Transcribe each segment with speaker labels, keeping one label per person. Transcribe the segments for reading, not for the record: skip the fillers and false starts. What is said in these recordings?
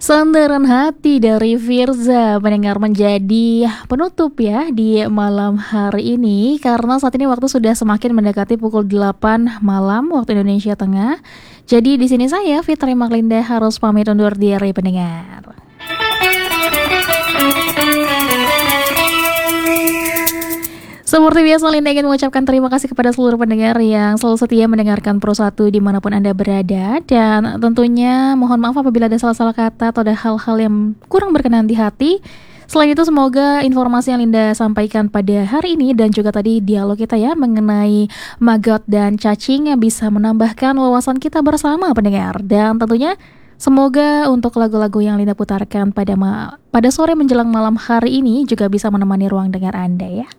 Speaker 1: Sandaran hati dari Firza mendengar menjadi penutup ya di malam hari ini karena saat ini waktu sudah semakin mendekati pukul 8 malam waktu Indonesia Tengah. Jadi di sini saya Fitri Maklinda harus pamit undur diri pendengar. Seperti biasa, Linda ingin mengucapkan terima kasih kepada seluruh pendengar yang selalu setia mendengarkan Pro 1 dimanapun Anda berada. Dan tentunya mohon maaf apabila ada salah-salah kata atau ada hal-hal yang kurang berkenan di hati. Selain itu semoga informasi yang Linda sampaikan pada hari ini dan juga tadi dialog kita ya mengenai maggot dan cacing yang bisa menambahkan wawasan kita bersama pendengar. Dan tentunya semoga untuk lagu-lagu yang Linda putarkan pada sore menjelang malam hari ini juga bisa menemani ruang dengar Anda ya.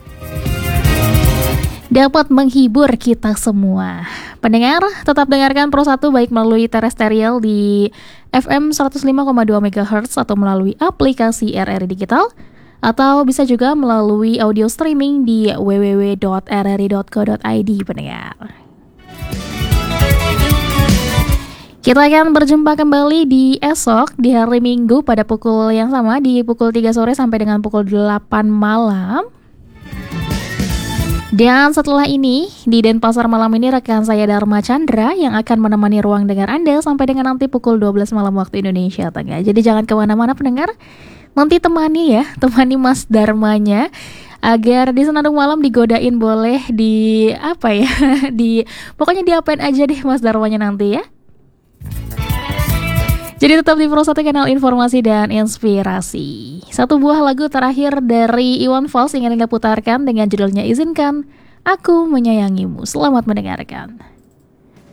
Speaker 1: Dapat menghibur kita semua. Pendengar, tetap dengarkan Pro 1 baik melalui terestrial di FM 105,2 MHz atau melalui aplikasi RRI Digital atau bisa juga melalui audio streaming di www.rri.co.id pendengar. Kita akan berjumpa kembali di esok di hari Minggu pada pukul yang sama di pukul 3 sore sampai dengan pukul 8 malam. Dan setelah ini, di Denpasar malam ini rekan saya Dharma Chandra yang akan menemani ruang dengar Anda sampai dengan nanti pukul 12 malam waktu Indonesia Tengah. Jadi jangan kemana-mana pendengar, nanti temani Mas Dharmanya agar di Senandung Malam digodain boleh pokoknya diapain aja deh Mas Dharmanya nanti ya. Jadi tetap di Pro 1 kanal informasi dan inspirasi. Satu buah lagu terakhir dari Iwan Fals ingin Anda putarkan dengan judulnya Izinkan Aku Menyayangimu. Selamat mendengarkan.